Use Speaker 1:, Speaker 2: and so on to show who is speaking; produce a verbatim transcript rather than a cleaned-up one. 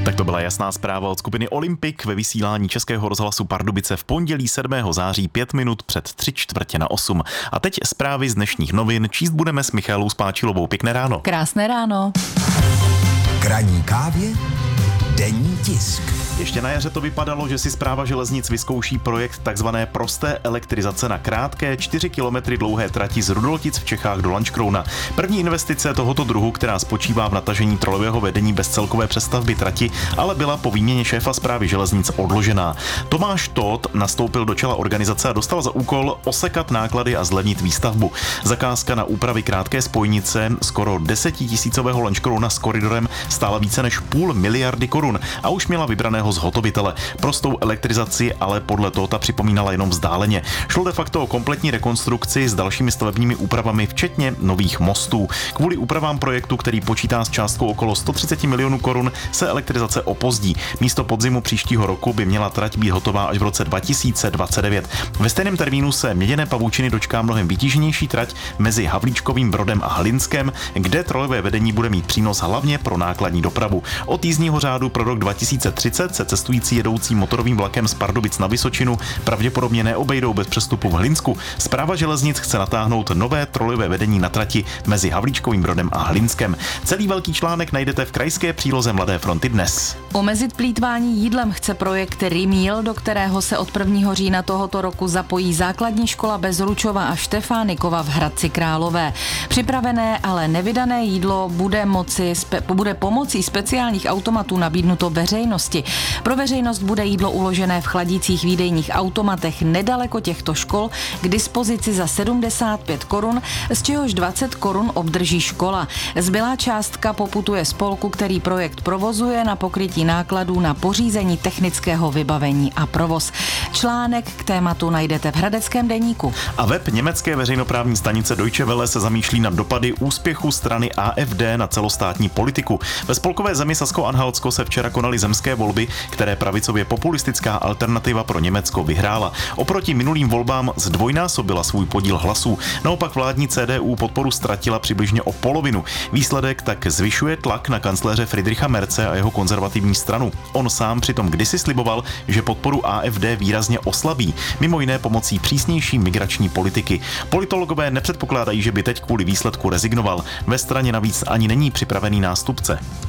Speaker 1: Tak to byla jasná zpráva od skupiny Olympik ve vysílání Českého rozhlasu Pardubice v pondělí sedmého září pět minut před tři čtvrtě na osm. A teď zprávy z dnešních novin. Číst budeme s Michalou Spáčilovou. Pěkné ráno.
Speaker 2: Krásné ráno.
Speaker 3: K ranní kávě denní tisk.
Speaker 1: Ještě na jaře to vypadalo, že si Správa železnic vyzkouší projekt takzvané prosté elektrizace na krátké čtyři kilometry dlouhé trati z Rudoltic v Čechách do Lanškrouna. První investice tohoto druhu, která spočívá v natažení trolejového vedení bez celkové přestavby trati, ale byla po výměně šéfa Správy železnic odložená. Tomáš Tóth nastoupil do čela organizace a dostal za úkol osekat náklady a zlevnit výstavbu. Zakázka na úpravy krátké spojnice skoro desetitisícového Lanškrouna s koridorem stála více než půl miliardy korun a už měla vybraného zhotovitele. Prostou elektrizaci ale podle Tótha připomínala jenom vzdáleně. Šlo de facto o kompletní rekonstrukci s dalšími stavebními úpravami, včetně nových mostů. Kvůli úpravám projektu, který počítá s částkou okolo sto třicet milionů korun, se elektrizace opozdí. Místo podzimu příštího roku by měla trať být hotová až v roce dva tisíce dvacet devět. Ve stejném termínu se měděné pavučiny dočká mnohem vytíženější trať mezi Havlíčkovým Brodem a Hlinskem, kde trolejové vedení bude mít přínos hlavně pro nákladní dopravu. Od jízdního řádu pro rok dva tisíce třicet se cestující jedoucí motorovým vlakem z Pardubic na Vysočinu pravděpodobně neobejdou bez přestupu v Hlinsku. Správa železnic chce natáhnout nové trolejové vedení na trati mezi Havlíčkovým Brodem a Hlinskem. Celý velký článek najdete v krajské příloze Mladé fronty dnes.
Speaker 2: Omezit plýtvání jídlem chce projekt Remíl, do kterého se od prvního října tohoto roku zapojí základní škola Bezručova a Štefánikova v Hradci Králové. Připravené, ale nevydané jídlo bude moci spe, bude pomocí speciálních automatů nabídnuto veřejnosti. Pro veřejnost bude jídlo uložené v chladících výdejních automatech nedaleko těchto škol k dispozici za sedmdesát pět korun, z čehož dvacet korun obdrží škola. Zbylá částka poputuje spolku, který projekt provozuje, na pokrytí nákladů na pořízení technického vybavení a provoz. Článek k tématu najdete v Hradeckém deníku.
Speaker 1: A web německé veřejnoprávní stanice Deutsche Welle se zamýšlí nad dopady úspěchu strany A F D na celostátní politiku. Ve spolkové zemi Sasko-Anhaltsko se včera konaly zemské volby, které pravicově populistická alternativa pro Německo vyhrála. Oproti minulým volbám zdvojnásobila svůj podíl hlasů. Naopak vládní C D U podporu ztratila přibližně o polovinu. Výsledek tak zvyšuje tlak na kancléře Friedricha Merze a jeho konzervativní stranu. On sám přitom kdysi sliboval, že podporu A F D výrazně oslabí, mimo jiné pomocí přísnější migrační politiky. Politologové nepředpokládají, že by teď kvůli výsledku rezignoval. Ve straně navíc ani není připravený nástupce.